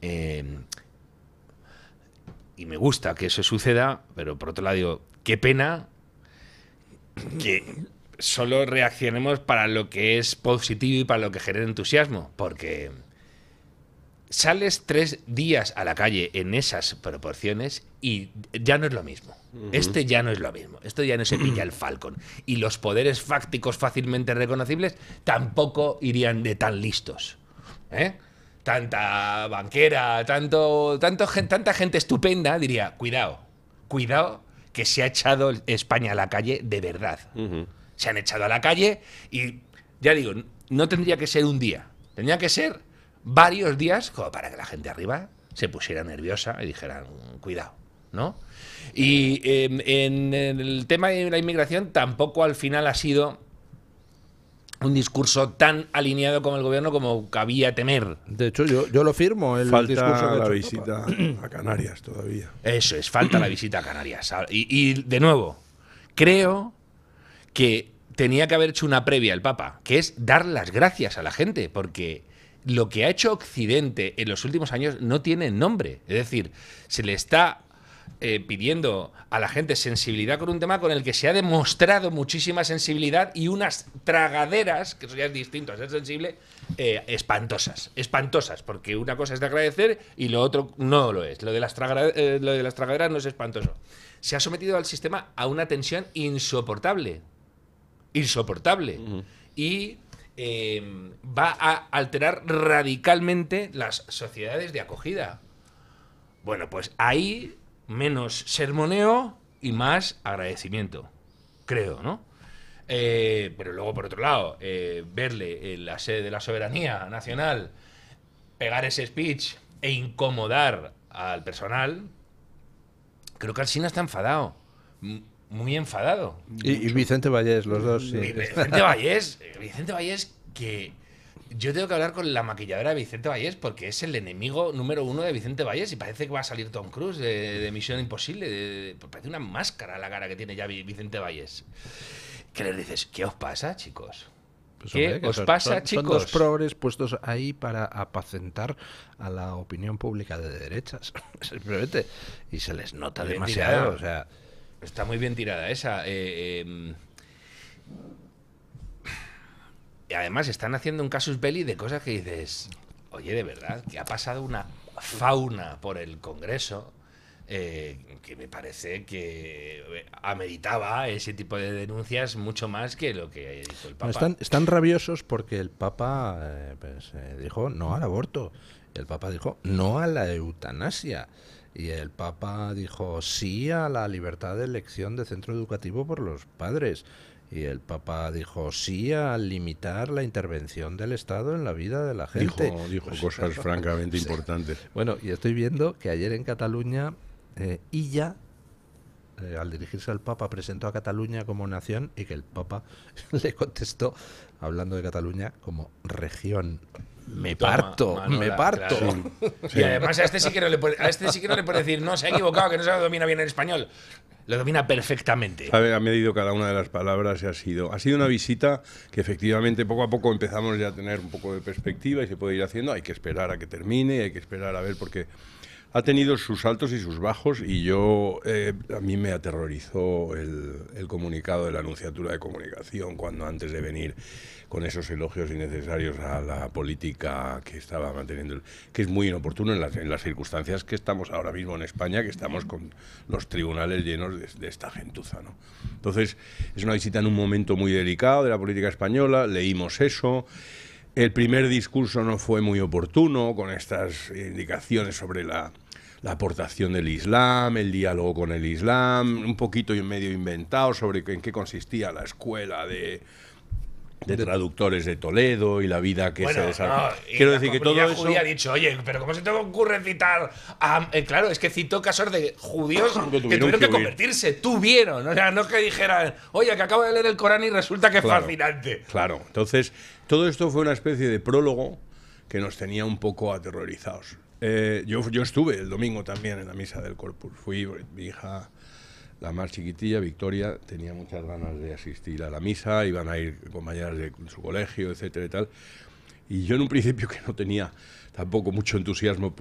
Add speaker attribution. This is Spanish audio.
Speaker 1: y me gusta que eso suceda, pero por otro lado digo, qué pena que solo reaccionemos para lo que es positivo y para lo que genera entusiasmo, porque sales 3 días a la calle en esas proporciones y ya no es lo mismo. Este ya no es lo mismo. Esto ya no se pilla el Falcon. Y los poderes fácticos fácilmente reconocibles tampoco irían de tan listos. Tanta banquera, tanta gente estupenda diría, cuidado, que se ha echado España a la calle de verdad. Se han echado a la calle y, ya digo, no tendría que ser un día. Tendría que ser varios días como para que la gente arriba se pusiera nerviosa y dijeran, cuidado, ¿no? Y en el tema de la inmigración tampoco al final ha sido un discurso tan alineado con el gobierno como cabía temer.
Speaker 2: De hecho, yo lo firmo.
Speaker 3: Falta la visita a Canarias todavía.
Speaker 1: Eso es, falta la visita a Canarias. Y de nuevo, creo que tenía que haber hecho una previa el Papa, que es dar las gracias a la gente, porque lo que ha hecho Occidente en los últimos años no tiene nombre. Es decir, se le está pidiendo a la gente sensibilidad con un tema con el que se ha demostrado muchísima sensibilidad y unas tragaderas, que eso ya es distinto a ser sensible, espantosas, porque una cosa es de agradecer y lo otro no lo es. Lo de las tragaderas no es espantoso. Se ha sometido al sistema a una tensión insoportable. Y va a alterar radicalmente las sociedades de acogida. Bueno, pues ahí menos sermoneo y más agradecimiento, creo, ¿no? Pero luego, por otro lado, verle en la sede de la soberanía nacional pegar ese speech e incomodar al personal, creo que Alsina está enfadado. Muy enfadado.
Speaker 2: Y Vicente Vallés, los dos, sí.
Speaker 1: Vicente Vallés, que yo tengo que hablar con la maquilladora de Vicente Vallés porque es el enemigo número 1 de Vicente Vallés y parece que va a salir Tom Cruise de Misión Imposible. Parece una máscara la cara que tiene ya Vicente Vallés. ¿Qué les dices? ¿Qué os pasa, chicos?
Speaker 2: Pues,
Speaker 1: ¿Qué os pasa, chicos?
Speaker 2: Son dos progres puestos ahí para apacentar a la opinión pública de derechas, simplemente. Y se les nota demasiado, o sea...
Speaker 1: Está muy bien tirada esa. Y además están haciendo un casus belli de cosas que dices, oye, de verdad, que ha pasado una fauna por el Congreso que me parece que ameritaba ese tipo de denuncias mucho más que lo que hizo el Papa.
Speaker 2: Están rabiosos porque el Papa dijo no al aborto. El Papa dijo no a la eutanasia. Y el Papa dijo sí a la libertad de elección de centro educativo por los padres. Y el Papa dijo sí a limitar la intervención del Estado en la vida de la gente.
Speaker 3: Dijo cosas francamente importantes.
Speaker 2: Bueno, y estoy viendo que ayer en Cataluña Illa, al dirigirse al Papa, presentó a Cataluña como nación y que el Papa le contestó, hablando de Cataluña, como región. Me parto.
Speaker 1: Claro. Sí. Y además a este sí que no le puede decir, no, se ha equivocado, que no se lo domina bien en español. Lo domina perfectamente.
Speaker 3: Ha medido cada una de las palabras y ha sido una visita que efectivamente poco a poco empezamos ya a tener un poco de perspectiva y se puede ir haciendo. Hay que esperar a que termine, hay que esperar a ver porque ha tenido sus altos y sus bajos y a mí me aterrorizó el comunicado de la Nunciatura de Comunicación cuando antes de venir con esos elogios innecesarios a la política que estaba manteniendo, que es muy inoportuno en las circunstancias que estamos ahora mismo en España, que estamos con los tribunales llenos de esta gentuza, ¿no? Entonces, es una visita en un momento muy delicado de la política española, leímos eso. El primer discurso no fue muy oportuno, con estas indicaciones sobre la aportación del Islam, el diálogo con el Islam, un poquito y medio inventado sobre en qué consistía la escuela de traductores de Toledo y la vida que se desarrolla. Quiero decir que todo eso
Speaker 1: judía ha dicho, oye, pero ¿cómo se te ocurre citar a claro, es que citó casos de judíos que tuvieron que convertirse, tuvieron, o sea, no que dijeran, oye, que acabo de leer el Corán y resulta que es fascinante.
Speaker 3: Claro, entonces todo esto fue una especie de prólogo que nos tenía un poco aterrorizados. Yo estuve el domingo también en la misa del Corpus, mi hija, la más chiquitilla, Victoria, tenía muchas ganas de asistir a la misa, iban a ir compañeras de su colegio, etcétera y tal. Y yo en un principio que no tenía tampoco mucho entusiasmo